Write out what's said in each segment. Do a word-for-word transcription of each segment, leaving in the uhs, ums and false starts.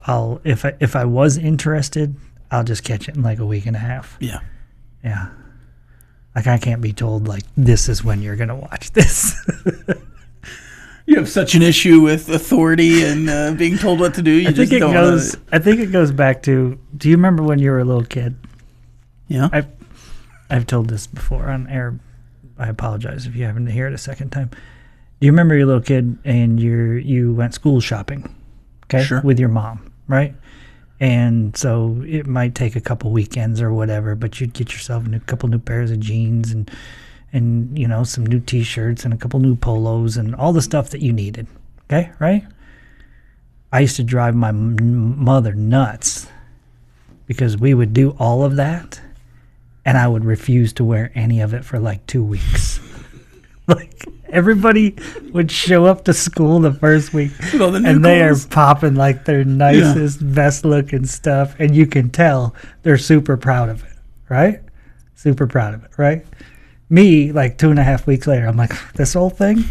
I'll if I if I was interested, I'll just catch it in like a week and a half. Yeah. Yeah. Like I can't be told like this is when you're gonna watch this. You have such an issue with authority and uh, being told what to do. You I just think it don't goes. wanna... I think it goes back to. Do you remember when you were a little kid? Yeah. I've I've told this before on air. I apologize if you haven't to hear it a second time. Do you remember your little kid and you you went school shopping? Okay, Sure. With your mom, right? And so it might take a couple weekends or whatever, but you'd get yourself a new, couple new pairs of jeans and and you know some new T-shirts and a couple new polos and all the stuff that you needed. Okay, right? I used to drive my m- mother nuts because we would do all of that, and I would refuse to wear any of it for like two weeks. Like everybody would show up to school the first week, Well, the new and they clothes. are popping like their nicest, best looking stuff, and you can tell they're super proud of it, right? Super proud of it, right? Me, like two and a half weeks later, I'm like, this whole thing?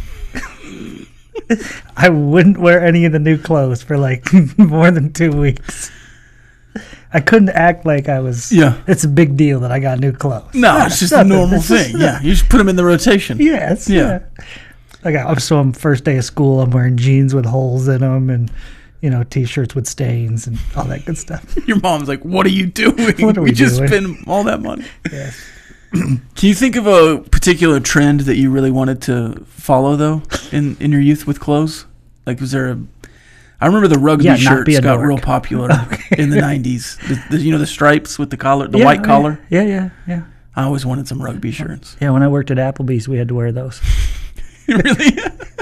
I wouldn't wear any of the new clothes for like more than two weeks. I couldn't act like I was. Yeah. It's a big deal that I got new clothes. No, Nah, it's just a nothing. normal It's just- thing. Yeah, you just put them in the rotation. Yes. Yeah. Yeah. Like I, so, I'm first day of school. I'm wearing jeans with holes in them, and you know, T-shirts with stains and all that good stuff. Your mom's like, "What are you doing? What are we just doing?" spend all that money." Yes. Can you think of a particular trend that you really wanted to follow though in in your youth with clothes? Like, was there a? I remember the rugby Yeah, not be shirts a got dork. real popular Okay. in the nineties. The, the, you know, the stripes with the collar, the Yeah, white yeah, collar. Yeah, yeah, yeah. I always wanted some rugby shirts. Yeah, when I worked at Applebee's, we had to wear those. Really?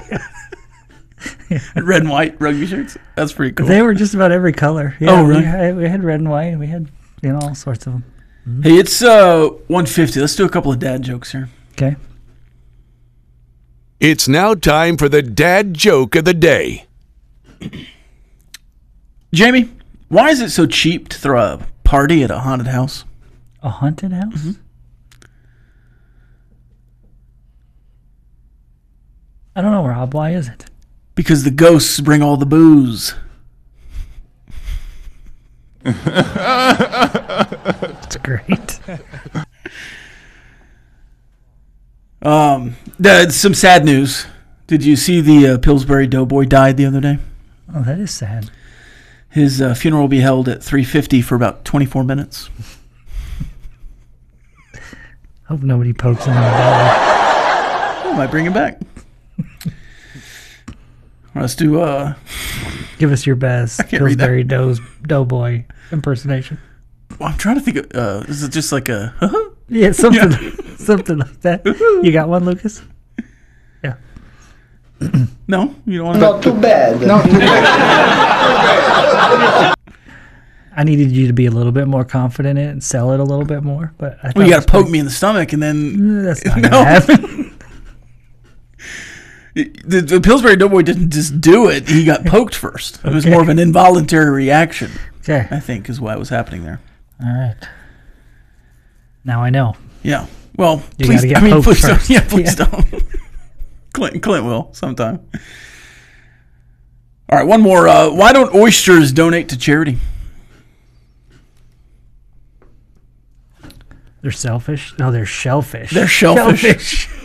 Red and white rugby shirts. That's pretty cool. They were just about every color. Yeah, Oh, really? We had, we had red and white, and we had you know all sorts of them. Hey, it's uh one fifty. Let's do a couple of dad jokes here. Okay. It's now time for the dad joke of the day. Jamie, why is it so cheap to throw a party at a haunted house? A haunted house? Mm-hmm. I don't know, Rob. Why is it? Because the ghosts bring all the booze. It's great. Um, the, some sad news. Did you see the uh, Pillsbury Doughboy died the other day? Oh, that is sad. His uh, funeral will be held at three fifty for about twenty-four minutes. Hope nobody pokes him in the belly. I might bring him back. Let's do. Uh, Give us your best can't read that. Pillsbury Dough's Doughboy impersonation. well, I'm trying to think. Of, uh, is it just like a? Yeah, something, something like that. You got one, Lucas? Yeah. No, you don't want to. Not too bad. Not too bad. I needed you to be a little bit more confident in it and sell it a little bit more, but I Well, you got thought to poke me in the stomach, and then it was- That's not No. gonna happen. the, the Pillsbury Doughboy didn't just do it. He got poked first. It was Okay. more of an involuntary reaction, Okay. I think, is what was happening there. All right. Now I know. Yeah. Well, You please. gotta get I mean, poked please first. don't. Yeah, please Yeah. don't. Clint, Clint will sometime. All right, one more. Uh, why don't oysters donate to charity? They're selfish. No, they're shellfish. They're shellfish. Shellfish.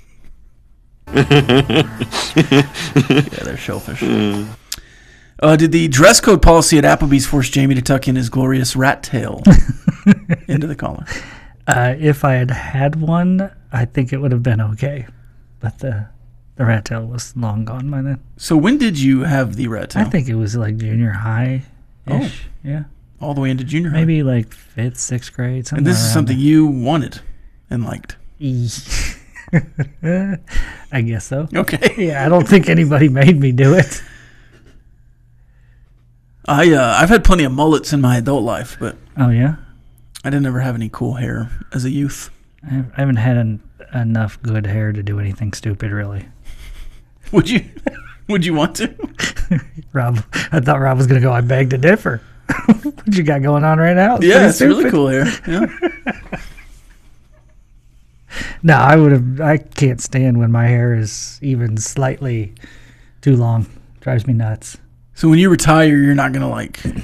Yeah, they're shellfish. Uh, did the dress code policy at Applebee's force Jamie to tuck in his glorious rat tail into the collar? Uh, if I had had one, I think it would have been okay. But the the rat tail was long gone by then. So when did you have the rat tail? I think it was like junior high ish. Yeah. All the way into junior high. Maybe like fifth, sixth grade. Something And this is around something you wanted and liked. there. I guess so. Okay. Yeah, I don't think anybody made me do it. I uh, I've had plenty of mullets in my adult life, but Oh yeah, I didn't ever have any cool hair as a youth. I I haven't had an, enough good hair to do anything stupid, really. Would you? Would you want to? Rob, I thought Rob was gonna go. I beg to differ. What you got going on right now? Yeah, pretty it's really stupid. cool hair. Yeah. No, I would have. I can't stand when my hair is even slightly too long. Drives me nuts. So when you retire, you're not gonna like